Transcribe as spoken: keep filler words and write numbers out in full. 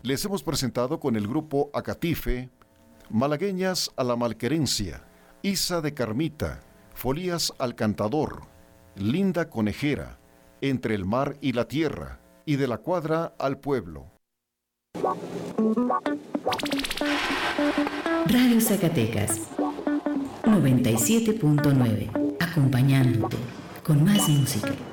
Les hemos presentado con el grupo Acatife, Malagueñas a la Malquerencia, Isa de Carmita, Folías al Cantador, Linda Conejera, Entre el Mar y la Tierra, y De la Cuadra al Pueblo. Radio Zacatecas noventa y siete punto nueve, acompañándote con más música.